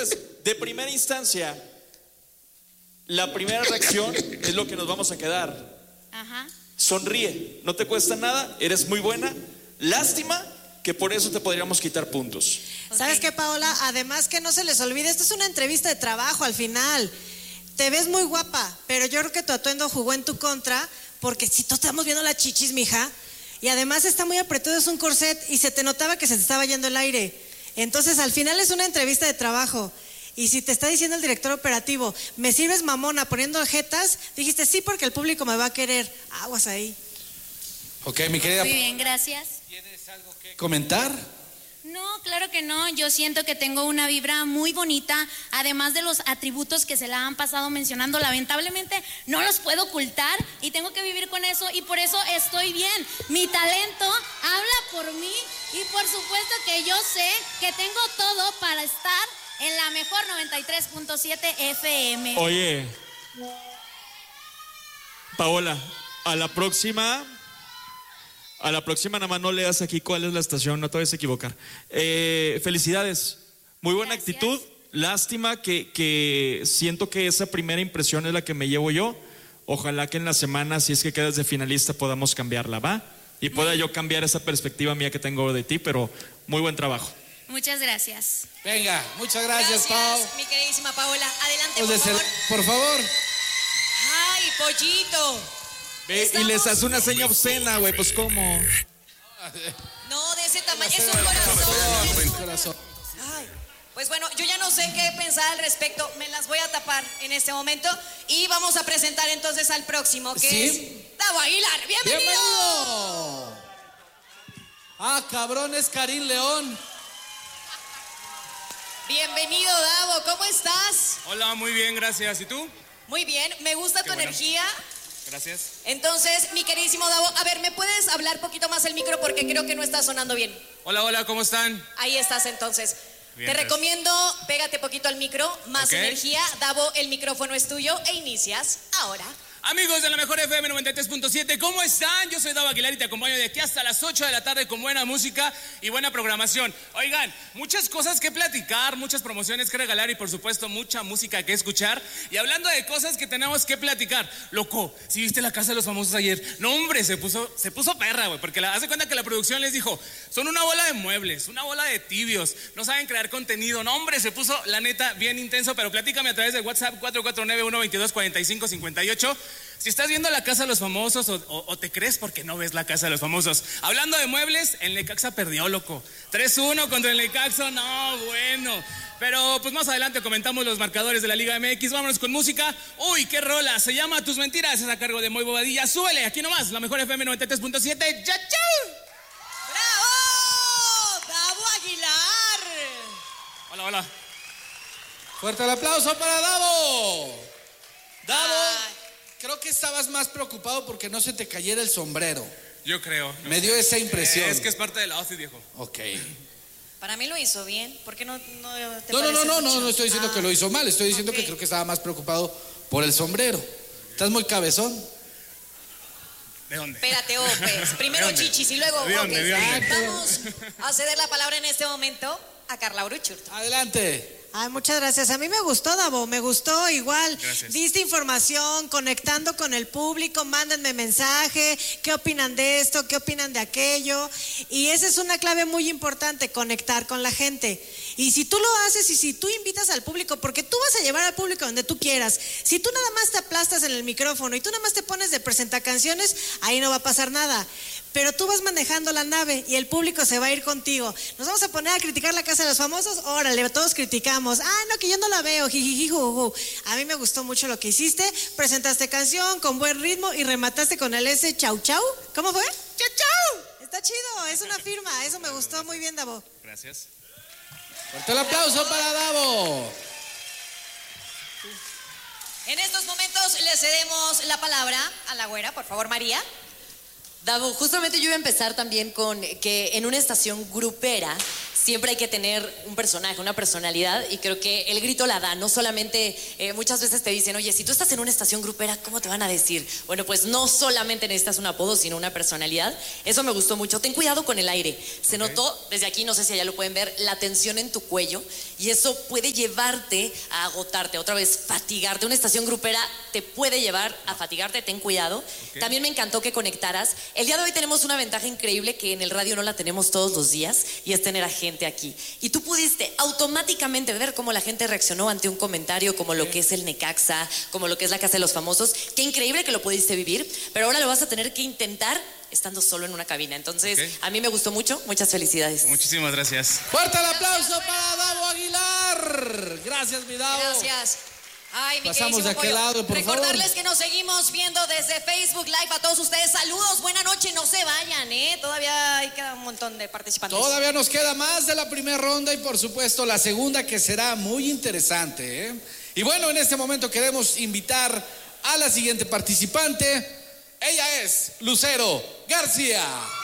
Entonces, de primera instancia, la primera reacción es lo que nos vamos a quedar. Ajá. Sonríe, no te cuesta nada, eres muy buena. Lástima que por eso te podríamos quitar puntos. ¿Sabes qué, Paola? Además que no se les olvide, esto es una entrevista de trabajo al final. Te ves muy guapa, pero yo creo que tu atuendo jugó en tu contra, porque si tú estamos viendo la chichis, mija, y además está muy apretado, es un corset y se te notaba que se te estaba yendo el aire. Entonces al final es una entrevista de trabajo. Y si te está diciendo el director operativo, me sirves mamona poniendo jetas, dijiste sí porque el público me va a querer. Aguas ahí. Ok, mi querida. Muy bien, gracias. ¿Tienes algo que comentar? No, claro que no. Yo siento que tengo una vibra muy bonita, además de los atributos que se la han pasado mencionando. Lamentablemente no los puedo ocultar y tengo que vivir con eso y por eso estoy bien. Mi talento habla por mí y por supuesto que yo sé que tengo todo para estar en la mejor 93.7 FM. Oye, Paola, a la próxima nada más no leas aquí cuál es la estación, no te vayas a equivocar. Felicidades, muy buena Gracias. actitud. Lástima que siento que esa primera impresión es la que me llevo yo. Ojalá que en la semana, si es que quedas de finalista, podamos cambiarla, ¿va? Y pueda yo cambiar esa perspectiva mía que tengo de ti, pero muy buen trabajo. Muchas gracias. Venga, muchas gracias, Pau. mi queridísima Paola. Adelante, Pues por favor. Ay, pollito. Ve, y les hace una seña obscena, güey, pues ¿cómo? No, de ese tamaño, es un Corazón. Ay, pues bueno, yo ya no sé qué pensar al respecto. Me las voy a tapar en este momento. Y vamos a presentar entonces al próximo, que ¿Sí? es Davo Aguilar. ¡Bienvenido! ¡Bienvenido! Ah, cabrón, es Karim León. Bienvenido, Davo. ¿Cómo estás? Hola, muy bien, gracias. ¿Y tú? Muy bien, me gusta tu bueno. energía. Gracias. Entonces, mi queridísimo Davo, a ver, ¿me puedes hablar poquito más el micro? Porque creo que no está sonando bien. Hola, ¿cómo están? Ahí estás entonces. Bien, Te pues. recomiendo, pégate poquito al micro, más Ok. energía. Davo, el micrófono es tuyo e inicias ahora. Amigos de la mejor FM 93.7, ¿cómo están? Yo soy Davo Aguilar y te acompaño de aquí hasta las 8 de la tarde con buena música y buena programación. Oigan, muchas cosas que platicar, muchas promociones que regalar y por supuesto mucha música que escuchar. Y hablando de cosas que tenemos que platicar, loco, si viste la Casa de los Famosos ayer, no hombre, se puso perra, güey, porque hace cuenta que la producción les dijo, son una bola de muebles, una bola de tibios, no saben crear contenido, no hombre, se puso la neta bien intenso, pero platícame a través de WhatsApp 449-122-4558. Si estás viendo la Casa de los Famosos o te crees porque no ves la Casa de los Famosos. Hablando de muebles, el Necaxa perdió, loco. 3-1 contra el Necaxa, no, bueno. Pero pues más adelante comentamos los marcadores de la Liga MX. Vámonos con música. Uy, qué rola, se llama Tus Mentiras, es a cargo de Moy Bobadilla. Súbele, aquí nomás, la mejor FM 93.7. ¡Ya, chau! ¡Bravo! ¡Davo Aguilar! Hola. Fuerte el aplauso para Davo. Davo, Ay. creo que estabas más preocupado porque no se te cayera el sombrero. Yo creo. Me dio esa impresión. Es que es parte del outfit, viejo. Ok. Para mí lo hizo bien. ¿Por qué no te No parece mucho? no estoy diciendo que lo hizo mal. Estoy diciendo ok. que creo que estaba más preocupado por el sombrero. Estás muy cabezón. ¿De dónde? Espérate, Opes. Primero ¿De dónde? chichis y luego ¿De dónde? Opes. ¿De dónde? Vamos a ceder la palabra en este momento a Carla Uruchurtu. Adelante. Ay, muchas gracias. A mí me gustó, Davo, me gustó igual. Gracias. Diste información, conectando con el público, mándenme mensaje, qué opinan de esto, qué opinan de aquello. Y esa es una clave muy importante, conectar con la gente. Y si tú lo haces y si tú invitas al público, porque tú vas a llevar al público donde tú quieras. Si tú nada más te aplastas en el micrófono y tú nada más te pones de presentacanciones, ahí no va a pasar nada. Pero tú vas manejando la nave y el público se va a ir contigo. ¿Nos vamos a poner a criticar la Casa de los Famosos? Órale, todos criticamos. Ah, no, que yo no la veo. Jijiji. A mí me gustó mucho lo que hiciste. Presentaste canción con buen ritmo y remataste con el S chau chau. ¿Cómo fue? Chau chau. Está chido, es una firma. Eso me gustó muy bien, Davo. Gracias. Fuerte el aplauso para Davo. En estos momentos le cedemos la palabra a la güera, por favor, María. Davo, justamente yo iba a empezar también con que en una estación grupera siempre hay que tener un personaje, una personalidad, y creo que el grito la da. No solamente, muchas veces te dicen, oye, si tú estás en una estación grupera, ¿cómo te van a decir? Bueno, pues no solamente necesitas un apodo, sino una personalidad. Eso me gustó mucho. Ten cuidado con el aire. Se notó desde aquí, no sé si allá lo pueden ver, la tensión en tu cuello, y eso puede llevarte a agotarte, otra vez fatigarte. Una estación grupera te puede llevar a fatigarte, ten cuidado. También me encantó que conectaras. El día de hoy tenemos una ventaja increíble que en el radio no la tenemos todos los días, y es tener a gente aquí. Y tú pudiste automáticamente ver cómo la gente reaccionó ante un comentario como lo que es el Necaxa, como lo que es la Casa de los Famosos. Qué increíble que lo pudiste vivir, pero ahora lo vas a tener que intentar estando solo en una cabina. Entonces, a mí me gustó mucho. Muchas felicidades. Muchísimas gracias. Fuerte el aplauso para Davo Aguilar. Gracias, mi Davo. Gracias. Ay, mi Pasamos de aquel lado, por favor. Recordarles que nos seguimos viendo desde Facebook Live a todos ustedes. Saludos, buena noche, no se vayan, Todavía hay queda un montón de participantes. Todavía nos queda más de la primera ronda y por supuesto la segunda, que será muy interesante, Y bueno, en este momento queremos invitar a la siguiente participante. Ella es Lucero García.